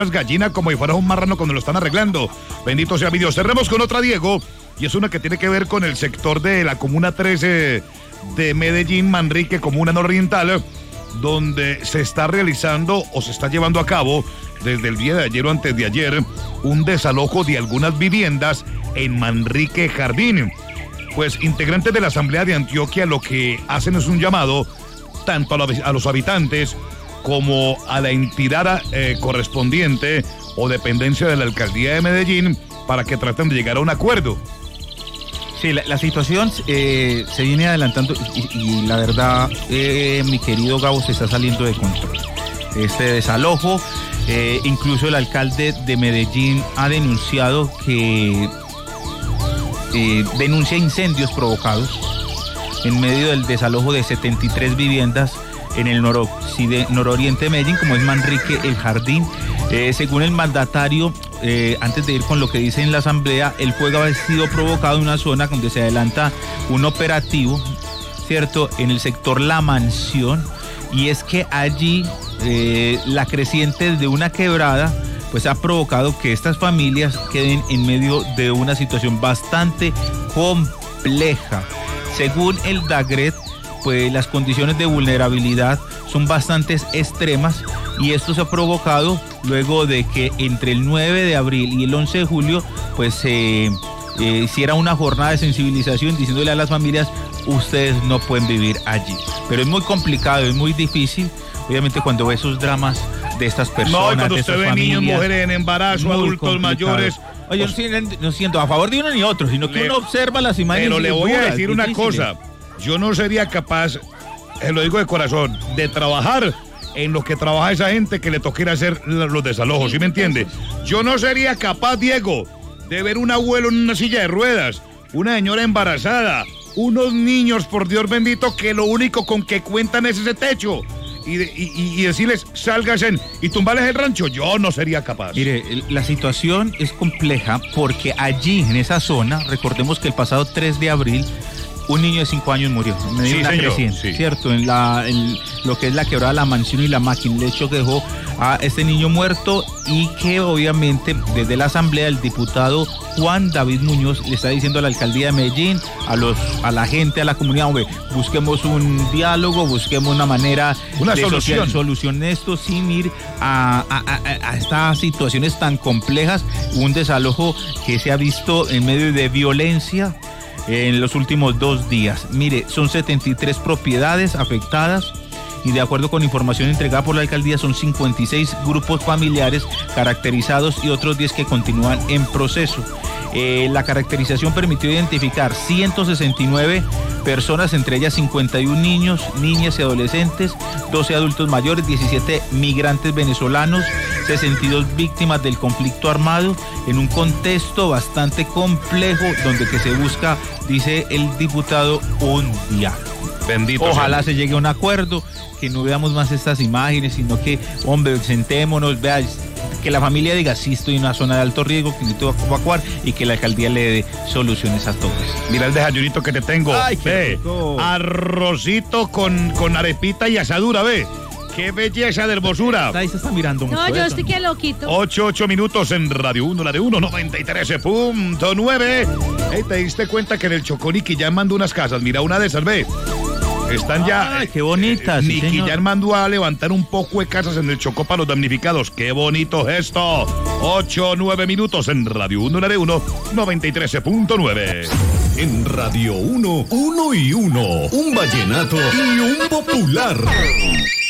gallina como si fuera un marrano cuando lo están arreglando. Bendito sea mi Dios. Cerremos con otra, Diego, y es una que tiene que ver con el sector de la Comuna 13 de Medellín, Manrique, Comuna Nororiental, donde se está realizando o se está llevando a cabo desde el día de ayer o antes de ayer un desalojo de algunas viviendas en Manrique Jardín. Pues integrantes de la Asamblea de Antioquia lo que hacen es un llamado tanto a los habitantes como a la entidad correspondiente o dependencia de la Alcaldía de Medellín para que traten de llegar a un acuerdo. Sí, la situación se viene adelantando y la verdad, mi querido Gabo, se está saliendo de control. Este desalojo, incluso el alcalde de Medellín ha denunciado que denuncia incendios provocados en medio del desalojo de 73 viviendas en el nororiente de Medellín, como es Manrique el Jardín. Según el mandatario, antes de ir con lo que dice en la asamblea, el fuego ha sido provocado en una zona donde se adelanta un operativo, ¿cierto?, en el sector La Mansión, y es que allí la creciente de una quebrada pues ha provocado que estas familias queden en medio de una situación bastante compleja. Según el DAGRET, pues las condiciones de vulnerabilidad son bastante extremas y esto se ha provocado luego de que entre el 9 de abril y el 11 de julio pues se hiciera una jornada de sensibilización diciéndole a las familias: ustedes no pueden vivir allí. Pero es muy complicado, es muy difícil, obviamente, cuando ve esos dramas de estas personas. No, y cuando usted ve familias, niños, mujeres en embarazo, adultos complicado. Mayores. Oye, no siento a favor de uno ni otro, sino que uno observa las imágenes. Pero le voy a decir una cosa. Yo no sería capaz, lo digo de corazón, de trabajar en lo que trabaja esa gente que le toquiera hacer los desalojos, ¿sí me entiende? Yo no sería capaz, Diego, de ver un abuelo en una silla de ruedas, una señora embarazada, unos niños, por Dios bendito, que lo único con que cuentan es ese techo. Y decirles, sálganse y tumbarles el rancho, yo no sería capaz. Mire, la situación es compleja porque allí, en esa zona, recordemos que el pasado 3 de abril, un niño de 5 años murió en medio de una creciente, sí, ¿cierto? En lo que es la quebrada La Mansión y La Máquina, el hecho que dejó a este niño muerto y que obviamente desde la asamblea el diputado Juan David Muñoz le está diciendo a la alcaldía de Medellín, a la gente, a la comunidad: hombre, busquemos un diálogo, busquemos una manera de solución esto sin ir a estas situaciones tan complejas. Un desalojo que se ha visto en medio de violencia en los últimos 2 días. Mire, son 73 propiedades afectadas y de acuerdo con información entregada por la alcaldía son 56 grupos familiares caracterizados y otros 10 que continúan en proceso. La caracterización permitió identificar 169 personas, entre ellas 51 niños, niñas y adolescentes, 12 adultos mayores, 17 migrantes venezolanos, 62 víctimas del conflicto armado, en un contexto bastante complejo donde que se busca, dice el diputado, un diálogo. Bendito. Ojalá se llegue a un acuerdo, que no veamos más estas imágenes, sino que, hombre, sentémonos, vea, que la familia diga: sí, estoy en una zona de alto riesgo, que necesito evacuar, y que la alcaldía le dé soluciones a todos. Mira el desayunito que te tengo. Ay, ve, arrocito con arepita y asadura, ve. ¡Qué belleza de hermosura! Ahí se está mirando mucho. No, yo estoy que loquito. 8 minutos en Radio 1, la de 93.9. Hey, ¿te diste cuenta que en el Chocó Niquillán mandó unas casas? Mira, una de esas, ve. Están ya. ¡Ay, qué bonitas! Niquillán mandó a levantar un poco de casas en el Chocó para los damnificados. ¡Qué bonito gesto! 9 minutos en Radio 1, la de 93.9. En Radio 1, 1 y 1. Un vallenato y un popular.